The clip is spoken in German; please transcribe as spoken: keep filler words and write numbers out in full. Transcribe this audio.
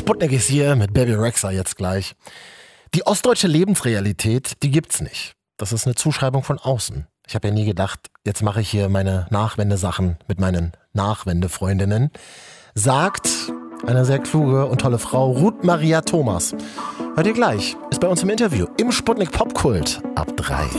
Sputnik ist hier mit Baby Rexha jetzt gleich. Die ostdeutsche Lebensrealität, die gibt's nicht. Das ist eine Zuschreibung von außen. Ich habe ja nie gedacht, jetzt mache ich hier meine Nachwendesachen mit meinen Nachwendefreundinnen. Sagt eine sehr kluge und tolle Frau, Ruth Maria Thomas. Hört ihr gleich, ist bei uns im Interview im Sputnik Popkult ab drei.